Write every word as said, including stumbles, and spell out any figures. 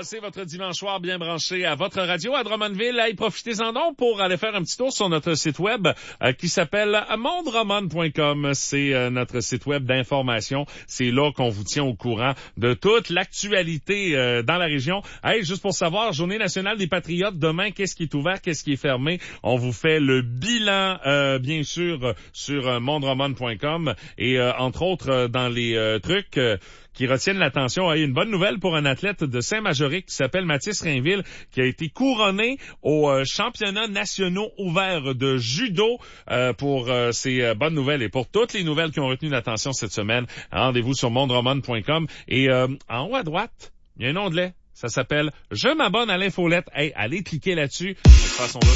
passez votre dimanche soir bien branché à votre radio à Drummondville. Allez, profitez-en donc pour aller faire un petit tour sur notre site web euh, qui s'appelle mondroman point com. C'est euh, notre site web d'information. C'est là qu'on vous tient au courant de toute l'actualité euh, dans la région. Hey, juste pour savoir, Journée nationale des patriotes, demain, qu'est-ce qui est ouvert, qu'est-ce qui est fermé? On vous fait le bilan, euh, bien sûr, sur euh, mondroman point com. Et euh, entre autres, euh, dans les euh, trucs... Euh, qui retiennent l'attention. Il y a une bonne nouvelle pour un athlète de Saint-Majoric qui s'appelle Mathis Rainville, qui a été couronné aux euh, championnats nationaux ouverts de judo euh, pour euh, ces euh, bonnes nouvelles. Et pour toutes les nouvelles qui ont retenu l'attention cette semaine, rendez-vous sur mondroman point com. Et euh, en haut à droite, il y a un onglet. Ça s'appelle « Je m'abonne à l'infolette ». Hey, allez cliquer là-dessus. De toute façon,